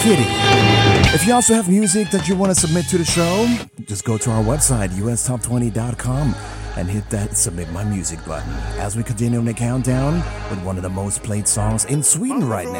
Kitty. If you also have music that you want to submit to the show, just go to our website, ustop20.com, and hit that Submit My Music button. As we continue on the countdown with one of the most played songs in Sweden right now.